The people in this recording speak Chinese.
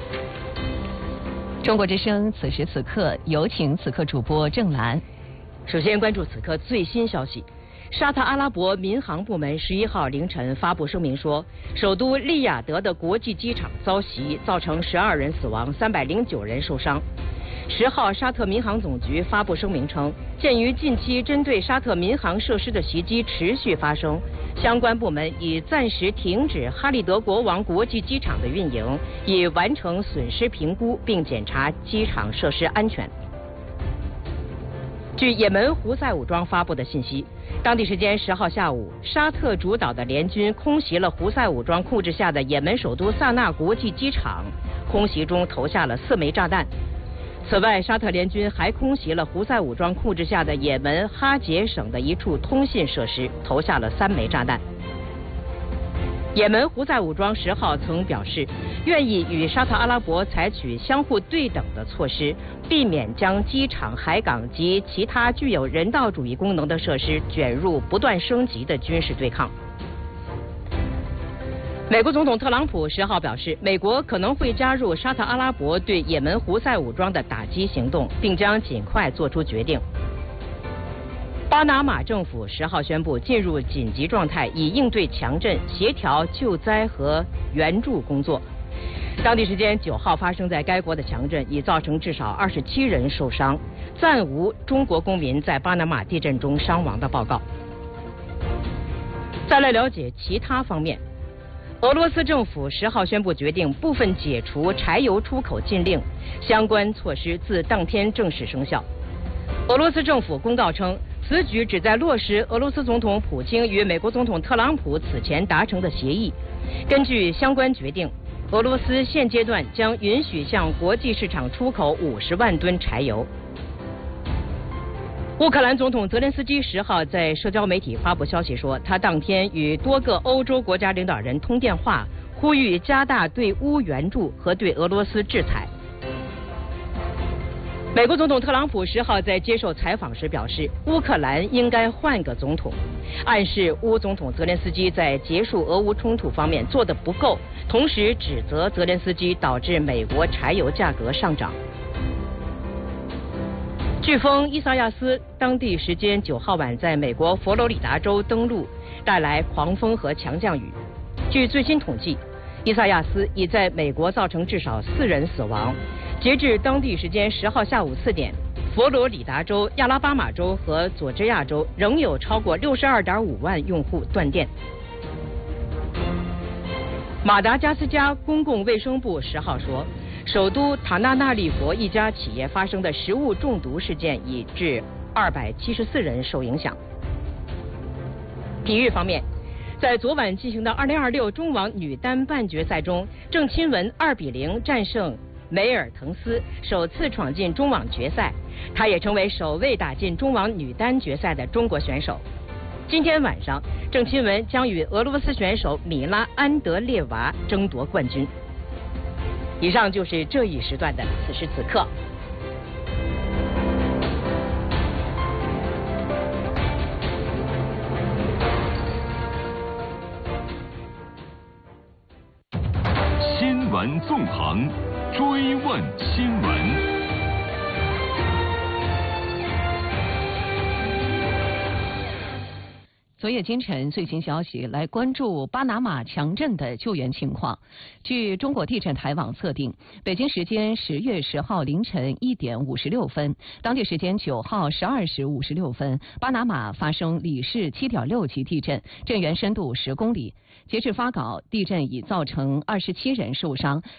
中国之声此时此刻有请此刻主播郑兰。 首先关注此刻最新消息。沙特阿拉伯民航部门11号凌晨发布声明说，首都利雅得的国际机场遭袭，造成12人死亡，309人受伤。10号，沙特民航总局发布声明称，鉴于近期针对沙特民航设施的袭击持续发生，相关部门已暂时停止哈利德国王国际机场的运营，以完成损失评估并检查机场设施安全。据也门胡塞武装发布的信息，当地时间10号下午，沙特主导的联军空袭了胡塞武装控制下的也门首都萨那国际机场，空袭中投下了4枚炸弹。此外，沙特联军还空袭了胡塞武装控制下的也门哈杰省的一处通信设施，投下了3枚炸弹。也门胡塞武装10号曾表示，愿意与沙特阿拉伯采取相互对等的措施，避免将机场、海港及其他具有人道主义功能的设施卷入不断升级的军事对抗。美国总统特朗普10号表示，美国可能会加入沙特阿拉伯对也门胡塞武装的打击行动，并将尽快做出决定。巴拿马政府10号宣布进入紧急状态，以应对强震、协调救灾和援助工作。当地时间9号发生在该国的强震已造成至少27人受伤，暂无中国公民在巴拿马地震中伤亡的报告。再来了解其他方面。俄罗斯政府10号宣布决定部分解除柴油出口禁令，相关措施自当天正式生效。俄罗斯政府公告称，此举旨在落实俄罗斯总统普京与美国总统特朗普此前达成的协议。根据相关决定，俄罗斯现阶段将允许向国际市场出口50万吨柴油。乌克兰总统泽连斯基10号在社交媒体发布消息说，他当天与多个欧洲国家领导人通电话，呼吁加大对乌援助和对俄罗斯制裁。美国总统特朗普10号在接受采访时表示，乌克兰应该换个总统，暗示乌总统泽连斯基在结束俄乌冲突方面做得不够，同时指责泽连斯基导致美国柴油价格上涨。飓风伊萨亚斯当地时间9号晚在美国佛罗里达州登陆，带来狂风和强降雨。据最新统计，伊萨亚斯已在美国造成至少4人死亡。截至当地时间10号下午4点，佛罗里达州、亚拉巴马州和佐治亚州仍有超过62.5万用户断电。马达加斯加公共卫生部10号说，首都塔纳纳利佛一家企业发生的食物中毒事件已致274人受影响。体育方面，在昨晚进行的2026中网女单半决赛中，郑钦文2比0战胜梅尔滕斯，首次闯进中网决赛，她也成为首位打进中网女单决赛的中国选手。今天晚上，郑钦文将与俄罗斯选手米拉安德列娃争夺冠军。以上就是这一时段的此时此刻。 新闻纵横，追问新闻。 昨夜今晨最新消息，来关注巴拿马强震的救援情况。据中国地震台网测定，北京时间10月10号凌晨1点56分，当地时间9号12时56分，巴拿马发生里氏7.6级地震，震源深度10公里。截至发稿，地震已造成27人受伤。